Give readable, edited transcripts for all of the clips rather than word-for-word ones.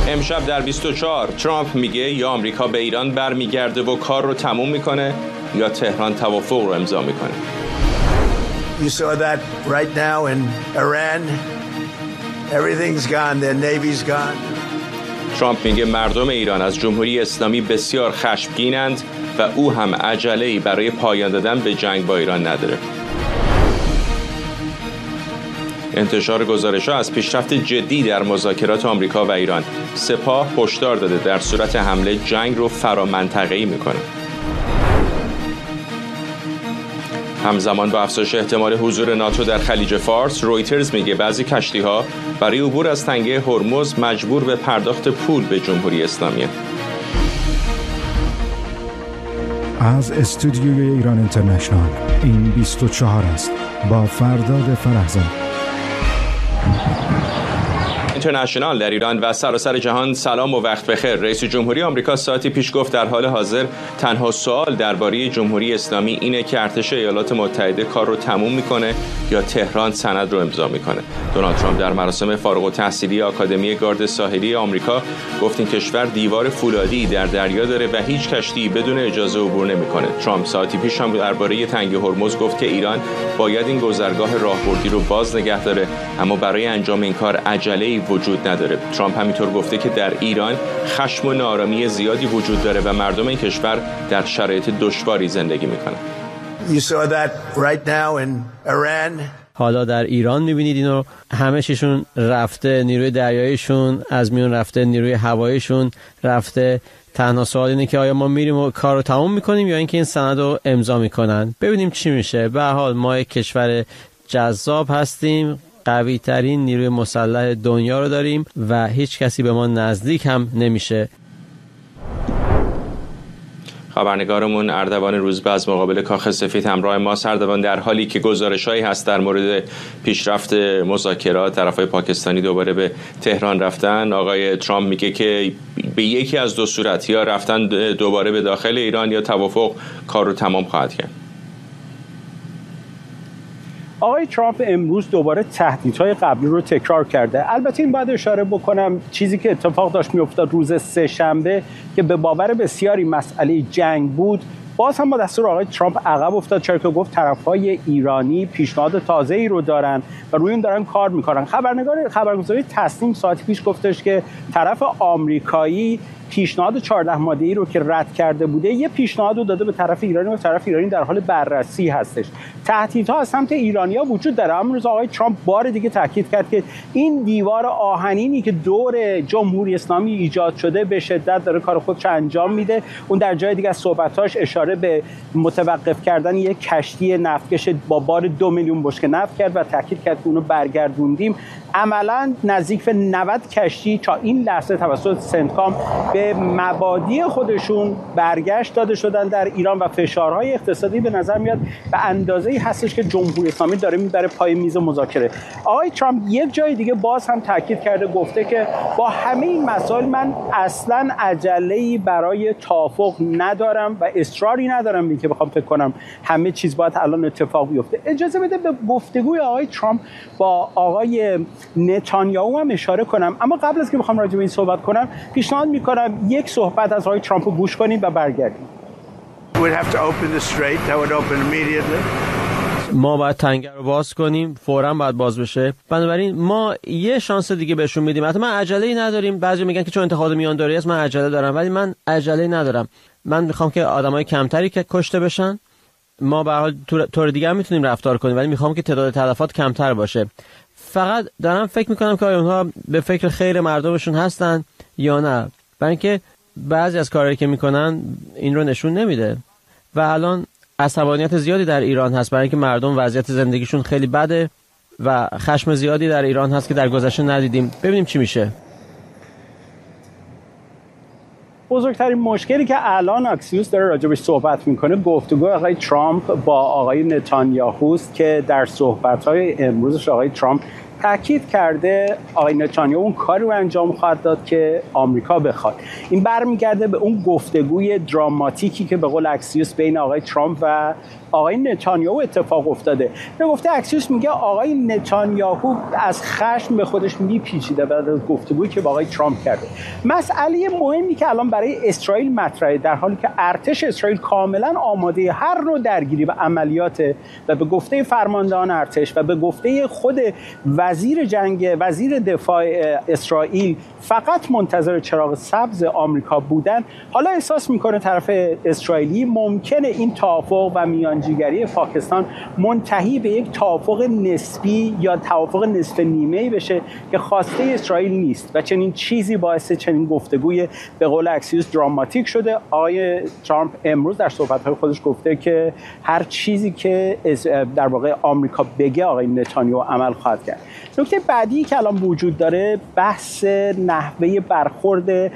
امشب در 24 ترامپ میگه یا آمریکا به ایران برمیگرده و کار رو تموم میکنه یا تهران توافق رو امضا میکنه. You saw that right now in Iran. Everything's gone. Their navy's gone. ترامپ میگه مردم ایران از جمهوری اسلامی بسیار خشمگینند و او هم عجله‌ای برای پایان دادن به جنگ با ایران نداره. انتشار گزارش‌ها از پیشرفت جدی در مذاکرات آمریکا و ایران. سپاه هشدار داده در صورت حمله جنگ رو فرامنطقه‌ای میکنه. همزمان با افزایش احتمال حضور ناتو در خلیج فارس، رویترز میگه بعضی کشتی‌ها برای عبور از تنگه هرمز مجبور به پرداخت پول به جمهوری اسلامی. از استودیوی ایران اینترنشنال این 24 است با فرداد فرحزاد. اینترنشنال در ایران و سراسر جهان سلام و وقت بخیر. رئیس جمهوری آمریکا ساعتی پیش گفت در حال حاضر تنها سوال درباره جمهوری اسلامی اینه که ارتش ایالات متحده کار رو تموم میکنه یا تهران سند رو امضا میکنه. دونالد ترامپ در مراسم فارغ التحصیلی آکادمی گارد ساحلی آمریکا گفت این کشور دیوار فولادی در دریا داره و هیچ کشتی بدون اجازه عبور نمیکنه. ترامپ ساعتی پیش هم درباره تنگه هرمز گفت که ایران باید این گذرگاه راهبردی رو باز نگه داره، اما برای انجام این کار عجله‌ای وجود نداره. ترامپ همینطور گفته که در ایران خشم و ناآرامی زیادی وجود داره و مردم این کشور در شرایط دشواری زندگی میکنن. You saw that right now in Iran. حالا در ایران میبینید اینو، همه چیشون رفته، نیروی دریاییشون از میون رفته، نیروی هواییشون رفته. تنها سوال اینه که آیا ما میریم و کار رو تموم میکنیم یا اینکه این سند رو امضا میکنن. ببینیم چی میشه. به هر حال ما یک کشور جذاب هستیم، قوی ترین نیروی مسلح دنیا رو داریم و هیچ کسی به ما نزدیک هم نمیشه. خبرنگارمون اردوان روزبه از مقابل کاخ سفید همراه ما. اردوان، در حالی که گزارش‌هایی هست در مورد پیشرفت مذاکرات، طرفای پاکستانی دوباره به تهران رفتن، آقای ترامپ میگه که به یکی از دو صورت، یا رفتن دوباره به داخل ایران یا توافق کار رو تمام خواهد کرد. آقای ترامپ امروز دوباره تهدیدهای قبلی رو تکرار کرده. البته این باید اشاره بکنم چیزی که اتفاق داشت میافتاد روز سه‌شنبه که به باور بسیاری مسئله جنگ بود، باز هم با دستور آقای ترامپ عقب افتاد، چرا که گفت طرفهای ایرانی پیشنهاد تازه‌ای رو دارن و روی اون دارن کار میکنن. خبرگزاری تسنیم ساعتی پیش گفتش که طرف آمریکایی پیشنهاد 14 ماده‌ای رو که رد کرده بوده یه پیشنهاد رو داده به طرف ایرانی و طرف ایرانی در حال بررسی هستش. تهدیدها از سمت ایرانی‌ها وجود داره. امروز آقای ترامپ بار دیگه تاکید کرد که این دیوار آهنینی که دور جمهوری اسلامی ایجاد شده به شدت داره کار خودش انجام میده. اون در جای دیگه از صحبتاش اشاره به متوقف کردن یک کشتی نفتکش با بار 2 میلیون بشکه نفت کرد و تاکید کرد که اونو برگردوندیم. عملاً نزدیک به 90 کشتی تا این لحظه توسط سنتکام به مبادی خودشون برگشت داده شدن در ایران و فشارهای اقتصادی به نظر میاد به اندازه‌ای هستش که جمهوری اسلامی داره میبره پای میز مذاکره. آقای ترامپ یک جای دیگه باز هم تاکید کرده، گفته که با همه این مسائل من اصلاً عجله‌ای برای توافق ندارم و اصراری ندارم که بخوام فکر کنم همه چیز باید الان اتفاق بیفته. اجازه بده به گفتگوی آقای ترامپ با آقای نتانیاهو هم اشاره کنم، اما قبل از که بخوام راجع به این صحبت کنم پیشنهاد می‌کنم یک صحبت از آقای ترامپ رو گوش کنیم و برگردیم. ما باید تنگه رو باز کنیم، فوراً باید باز بشه. بنابراین ما یه شانس دیگه بهشون میدیم. حتی من عجله‌ای نداریم. بعضی میگن که چون انتخاب میانداری است من عجله دارم، ولی من عجله‌ای ندارم. من میخوام که آدمای کمتری که کشته بشن. ما به هر حال طور دیگه هم میتونیم رفتار کنیم، ولی میخوام که تعداد تلفات کمتر باشه. فقط دارم فکر میکنم که آیا اونها به فکر خیر مردمشون هستن یا نه، برای اینکه بعضی از کارهایی که میکنن این رو نشون نمیده و الان عصبانیت زیادی در ایران هست برای اینکه مردم وضعیت زندگیشون خیلی بده و خشم زیادی در ایران هست که در گذشته ندیدیم. ببینیم چی میشه. بزرگترین مشکلی که الان اکسیوس داره راجبش صحبت میکنه گفتگو آقای ترامپ با آقای نتانیاهو است که در صحبت‌های امروزش آقای ترامپ تاکید کرده آقای نتانیاهو اون کاری رو انجام خواهد داد که آمریکا بخواد. این برمیگرده به اون گفتگوی دراماتیکی که به قول اکسیوس بین آقای ترامپ و آقای نتانیاهو اتفاق افتاده. به گفته اکسیوس میگه آقای نتانیاهو از خشم به خودش میپیچیده بعد از گفتگویی که با آقای ترامپ کرده. مسئله مهمی که الان برای اسرائیل مطرحه، در حالی که ارتش اسرائیل کاملا آماده هر نوع درگیری و عملیات و به گفته فرماندهان ارتش و به گفته خود وزیر دفاع اسرائیل فقط منتظر چراغ سبز آمریکا بودن، حالا احساس میکنه طرف اسرائیلی ممکنه این توافق و میانجیگری پاکستان منتهی به یک توافق نسبی یا توافق نصف نیمه‌ای بشه که خواسته اسرائیل نیست و چنین چیزی باعث چنین گفتگوی به قول اکسیوس دراماتیک شده. آقای ترامپ امروز در صحبت‌های خودش گفته که هر چیزی که در واقع آمریکا بگه آقای نتانیاهو عمل خواهد کرد. نکته بعدی که الان وجود داره بحث نحوه برخورد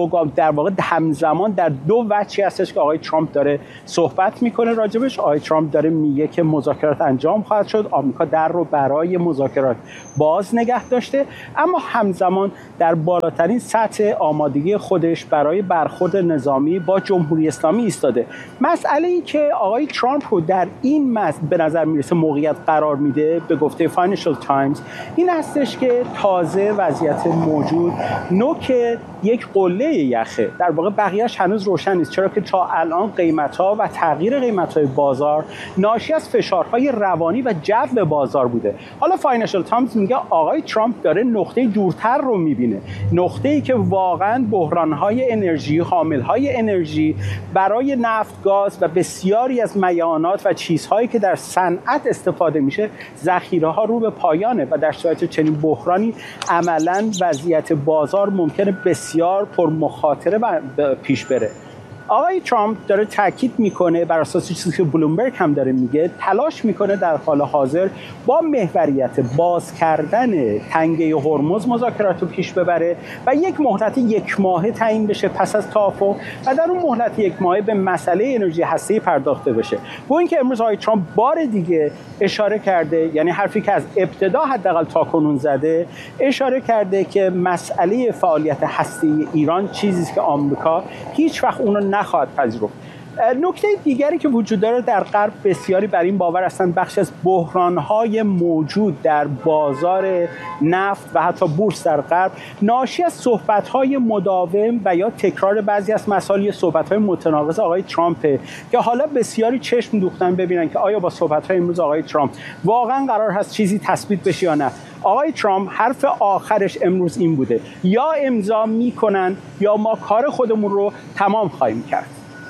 در واقع همزمان در دو وجهی هستش که آقای ترامپ داره صحبت میکنه راجبش. آقای ترامپ داره میگه که مذاکرات انجام خواهد شد، آمریکا در رو برای مذاکرات باز نگه داشته، اما همزمان در بالاترین سطح آمادگی خودش برای برخورد نظامی با جمهوری اسلامی ایستاده. مسئله ای که آقای ترامپ رو در این به نظر میرسه موقعیت قرار میده به گفته فاینانشال تایمز این هستش که تازه وضعیت موجود نوک یک قله یخه. در واقع بقیه‌اش هنوز روشن نیست، چرا که تا الان قیمت‌ها و تغییر قیمت‌های بازار ناشی از فشارهای روانی و جو بازار بوده. حالا فاینانشال تایمز میگه آقای ترامپ داره نقطه دورتر رو میبینه، نقطه‌ای که واقعاً بحران‌های انرژی، حامل‌های انرژی برای نفت، گاز و بسیاری از میانات و چیزهایی که در صنعت استفاده میشه ذخیره‌ها رو به پایانه و در صورت چنین بحرانی عملاً وضعیت بازار ممکنه بسیار پرمخاطره پیش بره. آقای ترامپ داره تاکید میکنه بر اساس چیزی که بلومبرگ هم داره میگه، تلاش میکنه در حال حاضر با محوریت باز کردن تنگه هرمز مذاکرات رو پیش ببره و یک مهلت 1 ماهه تعیین بشه پس از توافق و در اون مهلت 1 ماهه به مسئله انرژی هسته‌ای پرداخته بشه. با اینکه امروز آقای ترامپ بار دیگه اشاره کرده، یعنی حرفی که از ابتدا حداقل تاکنون زده، اشاره کرده که مسئله فعالیت هسته‌ای ایران چیزی است که آمریکا هیچ وقت اون نخواهد پذیرفت. نکته دیگری که وجود داره در غرب بسیاری بر این باور هستند بخش از بحران‌های موجود در بازار نفت و حتی بورس در غرب ناشی از صحبت‌های مداوم و یا تکرار بعضی از مسائل، صحبت‌های متناقض آقای ترامپ که حالا بسیاری چشم دوختن ببینن که آیا با صحبت‌های امروز آقای ترامپ واقعا قرار هست چیزی تثبیت بشه یا نه. آقای ترامپ حرف آخرش امروز این بوده: یا امضا میکنن یا ما کار خودمون رو تمام خواهیم کرد.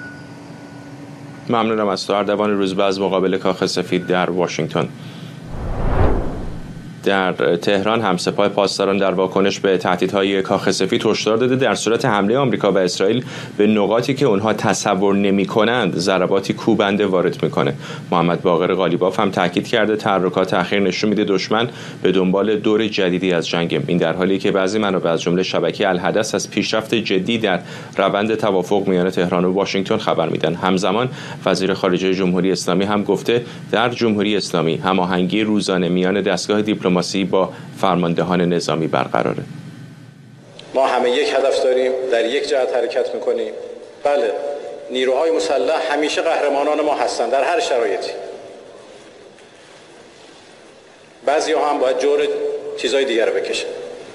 ممنونم از تو. اردوان روزبه از مقابل کاخ سفید در واشنگتن. در تهران همسپاه پاسداران در واکنش به تهدیدهای کاخ سفید هشدار داده در صورت حمله آمریکا و اسرائیل به نقاطی که اونها تصور نمی‌کنند ضرباتی کوبنده وارد میکنه. محمد باقر قالیباف هم تاکید کرده تحرکات اخیر نشون میده دشمن به دنبال دور جدیدی از جنگ. این در حالی که بعضی منابع از جمله شبکه الحدث از پیشرفت جدی در روند توافق میان تهران و واشنگتن خبر میدن. همزمان وزیر خارجه جمهوری اسلامی هم گفته در جمهوری اسلامی هماهنگی روزانه میان دستگاه دیپلماسی با فرماندهان نظامی برقراره. ما همه یک هدف داریم، در یک جهت حرکت میکنیم. بله، نیروهای مسلح همیشه قهرمانان ما هستند در هر شرایطی. بعضی ها هم باید جور چیزای دیگر بکشن.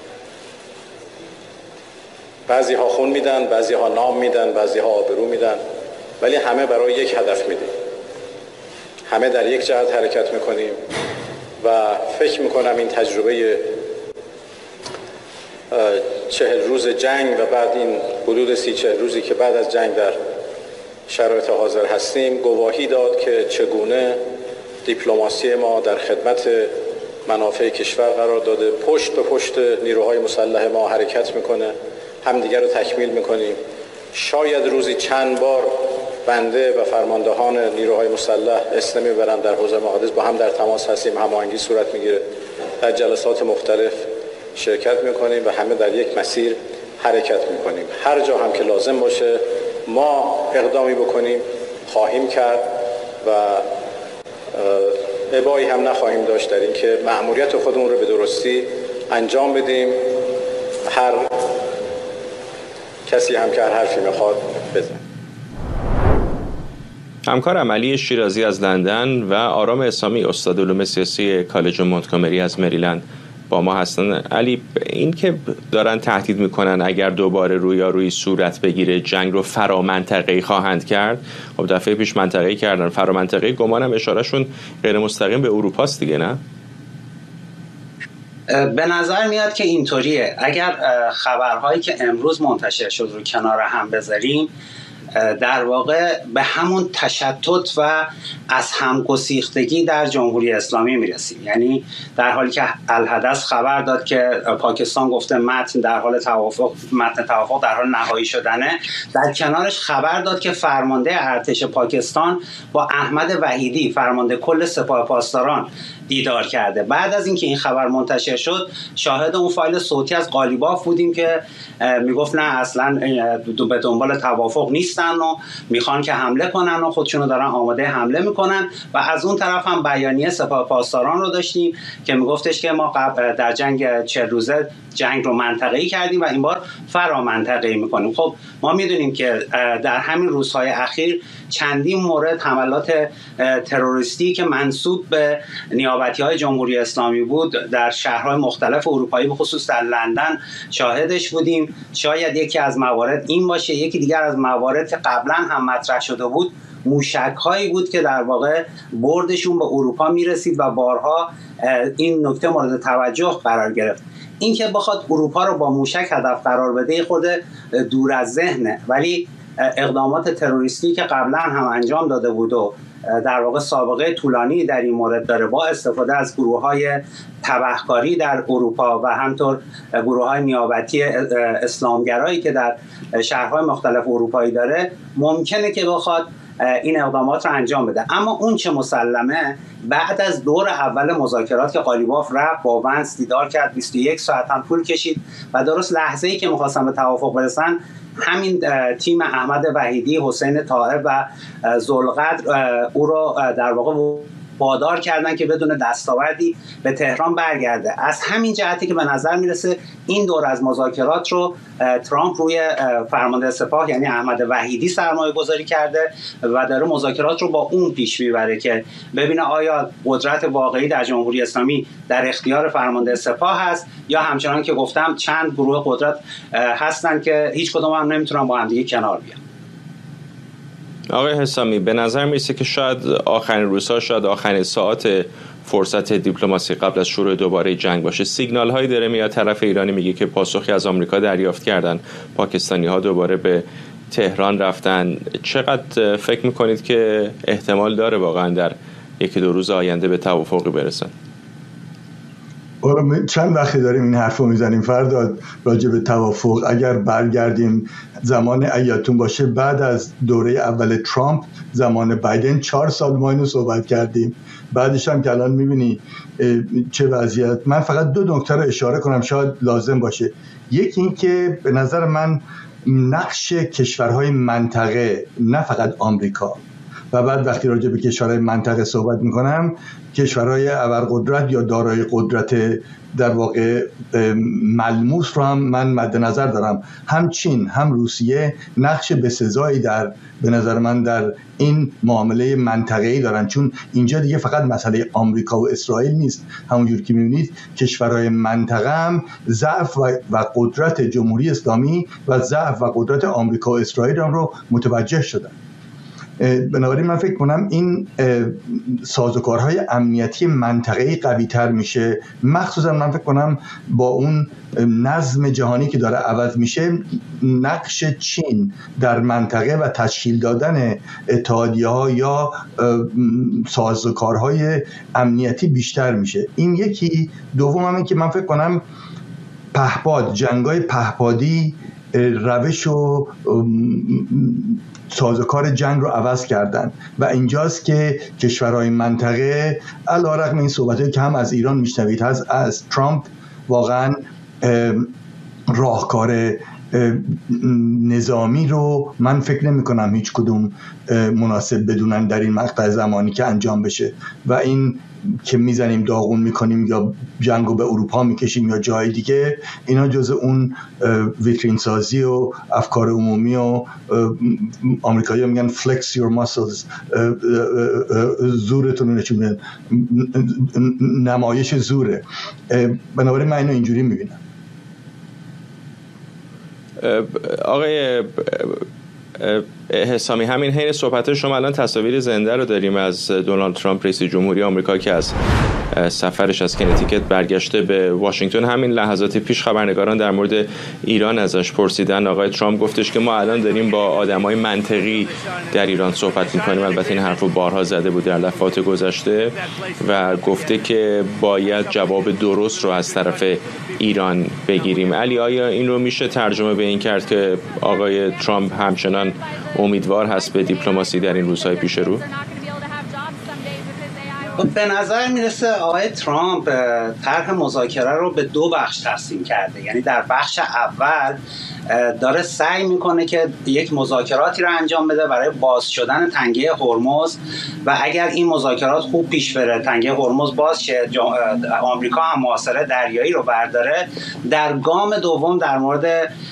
بعضی ها خون میدن، بعضی ها نام میدن، بعضی ها آبرو میدن، ولی همه برای یک هدف میدیم. همه در یک جهت حرکت میکنیم و فکر میکنم این تجربه 40 روز جنگ و بعد این حدود 30-40 روزی که بعد از جنگ در شرایط حاضر هستیم گواهی داد که چگونه دیپلماسی ما در خدمت منافع کشور قرار داده، پشت به پشت نیروهای مسلح ما حرکت میکنه، همدیگر رو تکمیل میکنیم. شاید روزی چند بار بنده و فرماندهان نیروهای مسلح اسلمی میبرن در حوزه مقدس، با هم در تماس هستیم، هماهنگی صورت میگیره، در جلسات مختلف شرکت میکنیم و همه در یک مسیر حرکت میکنیم. هر جا هم که لازم باشه ما اقدامی بکنیم خواهیم کرد و ابایی هم نخواهیم داشت در اینکه مأموریت خودمون رو به درستی انجام بدیم. هر کسی هم که هر حرفی میخواد بزن. همکار عملی شیرازی از لندن و آرام اسامی استاد علوم سیاسی کالج مونتگومری از مریلند با ما هستن. علی، این که دارن تهدید میکنن اگر دوباره رویارویی صورت بگیره جنگ رو فرامنطقه‌ای خواهند کرد. خب دفعه پیش منطقه‌ای کردن، فرامنطقه‌ای گمانم اشارهشون غیر مستقیم به اروپاست دیگه، نه؟ به نظر میاد که اینطوریه. اگر خبرهایی که امروز منتشر شد رو کنار هم بذاریم، در واقع به همون تشتت و از همگسیختگی در جمهوری اسلامی میرسیم. یعنی در حالی که الحدث خبر داد که پاکستان گفته متن در حال توافق در حال نهایی شدنه، در کنارش خبر داد که فرمانده ارتش پاکستان با احمد وحیدی فرمانده کل سپاه پاسداران دیدار کرده. بعد از اینکه این خبر منتشر شد شاهد اون فایل صوتی از قالیباف بودیم که میگفت نه اصلا به دنبال توافق نیستن و میخوان که حمله کنن و خودشونو دارن آماده حمله میکنن. و از اون طرف هم بیانیه سپاه پاسداران رو داشتیم که میگفتش که ما در جنگ 40 روزه جنگ رو منطقه‌ای کردیم و این بار فرامنطقه‌ای میکنیم. خب ما میدونیم که در همین روزهای اخیر چندین مورد حملات تروریستی که منسوب به نیابتی‌های جمهوری اسلامی بود در شهرهای مختلف اروپایی به خصوص در لندن شاهدش بودیم. شاید یکی از موارد این باشه. یکی دیگر از موارد که قبلا هم مطرح شده بود موشک‌هایی بود که در واقع بردشون به اروپا میرسید و بارها این نکته مورد توجه قرار گرفت. این که بخواد اروپا رو با موشک هدف قرار بده خود دور از ذهنه، ولی اقدامات تروریستی که قبلا هم انجام داده بود و در واقع سابقه طولانی در این مورد داره با استفاده از گروه‌های تبهکاری در اروپا و همطور گروه‌های نیابتی اسلامگرایی که در شهرهای مختلف اروپایی داره، ممکنه که بخواد این اقدامات رو انجام بده. اما اون چه مسلمه بعد از دور اول مذاکرات که قالیباف رفت با ونس دیدار کرد، 21 ساعت هم طول کشید و درست لحظه‌ای که می‌خواستن به توافق برسن همین تیم احمد وحیدی، حسین طاهر و ذوالقدر او رو در واقع وادار کردن که بدون دستاوردی به تهران برگرده. از همین جهتی که به نظر میرسه این دور از مذاکرات رو ترامپ روی فرمانده سپاه یعنی احمد وحیدی سرمایه گذاری کرده و داره مذاکرات رو با اون پیش میبره که ببینه آیا قدرت واقعی در جمهوری اسلامی در اختیار فرمانده سپاه هست یا همچنان که گفتم چند گروه قدرت هستن که هیچ کدوم هم نمیتونن با هم دیگه کنار بیان. آقای حسامی، به نظر میرسه که شاید آخرین روزها، شاید آخرین ساعت فرصت دیپلماسی قبل از شروع دوباره جنگ باشه. سیگنال هایی داره میاد، طرف ایرانی میگه که پاسخی از آمریکا دریافت کردن، پاکستانی ها دوباره به تهران رفتن. چقدر فکر میکنید که احتمال داره واقعا در یکی دو روز آینده به توافقی برسن؟ چند وقتی داریم این حرف رو میزنیم فرداد راجع به توافق. اگر برگردیم زمان ایاتون باشه، بعد از دوره اول ترامپ زمان بایدن 4 سال ما اینو صحبت کردیم. بعدش هم که الان میبینی چه وضعیت. من فقط 2 نکته رو اشاره کنم شاید لازم باشه. یکی این که به نظر من نقش کشورهای منطقه، نه فقط آمریکا، و بعد وقتی راجع به کشورهای منطقه صحبت میکنم کشورهای ابرقدرت یا دارای قدرت در واقع ملموس رو هم من مد نظر دارم. هم چین هم روسیه نقش بسزایی به نظر من در این معامله منطقه‌ای دارن، چون اینجا دیگه فقط مسئله آمریکا و اسرائیل نیست. همونجور که می‌بینید کشورهای منطقه هم ضعف و قدرت جمهوری اسلامی و ضعف و قدرت آمریکا و اسرائیل هم رو متوجه شدن. بنابراین من فکر کنم این سازوکارهای امنیتی منطقه‌ای قوی‌تر میشه، مخصوصا من فکر کنم با اون نظم جهانی که داره عوض میشه نقش چین در منطقه و تشکیل دادن اتحادیه‌ها یا سازوکارهای امنیتی بیشتر میشه. این یکی. دوم هم این که من فکر کنم جنگ‌های پهپادی روش و سازوکار جنگ رو عوض کردن و اینجاست که کشورهای منطقه علیرغم این صحبتایی که هم از ایران میشنوید هست از ترامپ واقعا راهکار نظامی رو من فکر نمی کنم هیچ کدوم مناسب بدونن در این مقطع زمانی که انجام بشه و این که میزنیم داغون میکنیم یا جنگو به اروپا میکشیم یا جای دیگه، اینا جزء اون ویترین سازی و افکار عمومی و آمریکایی‌ها میگن flex your muscles، زورتون رو نشون بدن، نمایش زوره. بنابراین من اینو اینجوری میبینم. آقای حسامی، همین حین صحبت شما الان تصاویر زنده رو داریم از دونالد ترامپ رئیس جمهوری آمریکا که از سفرش از کنتیکت برگشته به واشنگتن. همین لحظات پیش خبرنگاران در مورد ایران ازش پرسیدن. آقای ترامپ گفتش که ما الان داریم با آدمای منطقی در ایران صحبت می‌کنیم. البته این حرف رو بارها زده بود در دفعات گذشته و گفته که باید جواب درست رو از طرف ایران بگیریم. علی، آیا این رو میشه ترجمه به این کرد که آقای ترامپ همچنان امیدوار هست به دیپلماسی در این روزهای پیش رو؟ به نظر میرسه آقای ترامپ طرح مذاکره رو به دو بخش تقسیم کرده. یعنی در بخش اول داره سعی میکنه که یک مذاکراتی رو انجام بده برای باز شدن تنگه هرمز و اگر این مذاکرات خوب پیش بره، تنگه هرمز باز شه، آمریکا هم محاصره دریایی رو برداره، در گام دوم در مورد